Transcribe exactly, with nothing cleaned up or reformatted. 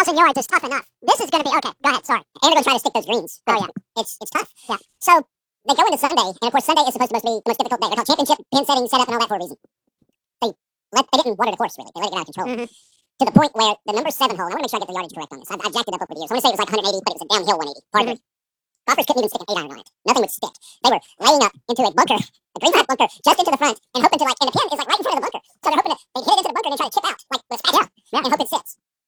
thousand yards is tough enough. This is going to be okay. Go ahead. Sorry. And they're going to try to stick those greens. Oh yeah, it's it's tough. Yeah. So they go into Sunday, and of course Sunday is supposed to be the most difficult day. They're called championship pin setting, setup, and all that for a reason. They let they didn't water the course really. They let it get out of control. Mm-hmm. To the point where the number seven hole, and I want to make sure I get the yardage correct on this. I've, I've jacked it up over the years. I want to say it was like one hundred eighty, but it was a downhill one eighty. Par Mm-hmm. three. Golfers couldn't even stick an eight iron on it. Nothing would stick. They were laying up into a bunker, a green flag bunker, just into the front, and hoping to like. And the pin is like